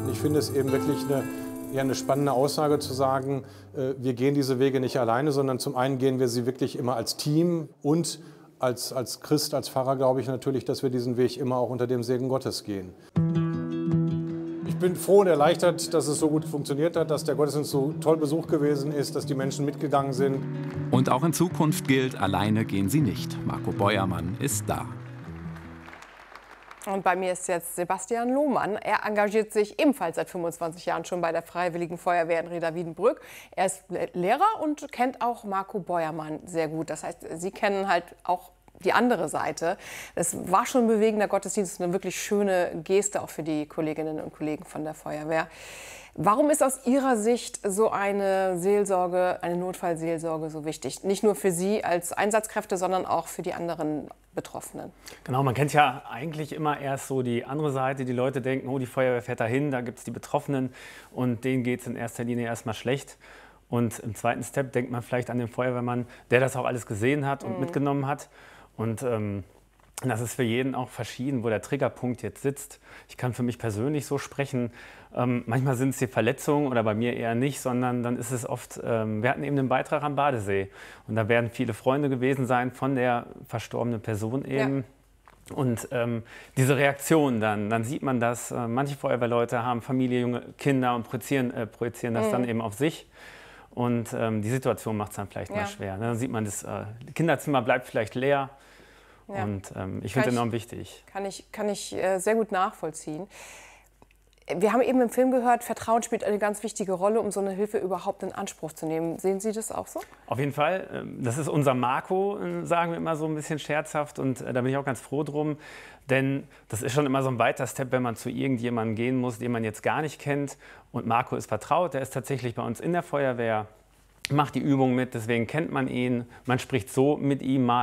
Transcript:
ich finde es eben wirklich eine spannende Aussage zu sagen, wir gehen diese Wege nicht alleine, sondern zum einen gehen wir sie wirklich immer als Team und als Christ, als Pfarrer glaube ich natürlich, dass wir diesen Weg immer auch unter dem Segen Gottes gehen. Ich bin froh und erleichtert, dass es so gut funktioniert hat, dass der Gottesdienst so toll besucht gewesen ist, dass die Menschen mitgegangen sind. Und auch in Zukunft gilt, alleine gehen sie nicht. Marco Beuermann ist da. Und bei mir ist jetzt Sebastian Lohmann. Er engagiert sich ebenfalls seit 25 Jahren schon bei der Freiwilligen Feuerwehr in Reda-Wiedenbrück. Er ist Lehrer und kennt auch Marco Beuermann sehr gut. Das heißt, Sie kennen halt auch die andere Seite. Es war schon ein bewegender Gottesdienst, eine wirklich schöne Geste auch für die Kolleginnen und Kollegen von der Feuerwehr. Warum ist aus Ihrer Sicht so eine Seelsorge, eine Notfallseelsorge so wichtig? Nicht nur für Sie als Einsatzkräfte, sondern auch für die anderen Betroffenen. Genau, man kennt ja eigentlich immer erst so die andere Seite. Die Leute denken, oh, die Feuerwehr fährt dahin, da gibt es die Betroffenen und denen geht es in erster Linie erstmal schlecht. Und im zweiten Step denkt man vielleicht an den Feuerwehrmann, der das auch alles gesehen hat und mitgenommen hat. Und das ist für jeden auch verschieden, wo der Triggerpunkt jetzt sitzt. Ich kann für mich persönlich so sprechen. Manchmal sind es die Verletzungen oder bei mir eher nicht, sondern dann ist es oft, wir hatten eben den Beitrag am Badesee. Und da werden viele Freunde gewesen sein von der verstorbenen Person eben. Ja. Und diese Reaktion dann sieht man das. Manche Feuerwehrleute haben Familie, junge Kinder und projizieren das dann eben auf sich. Und die Situation macht es dann vielleicht mal schwer. Dann sieht man, das Kinderzimmer bleibt vielleicht leer. Ja. Und ich finde es enorm wichtig. Kann ich sehr gut nachvollziehen. Wir haben eben im Film gehört, Vertrauen spielt eine ganz wichtige Rolle, um so eine Hilfe überhaupt in Anspruch zu nehmen. Sehen Sie das auch so? Auf jeden Fall. Das ist unser Marco, sagen wir immer so ein bisschen scherzhaft. Und da bin ich auch ganz froh drum. Denn das ist schon immer so ein weiter Step, wenn man zu irgendjemandem gehen muss, den man jetzt gar nicht kennt. Und Marco ist vertraut. Der ist tatsächlich bei uns in der Feuerwehr, macht die Übung mit. Deswegen kennt man ihn. Man spricht so mit ihm mal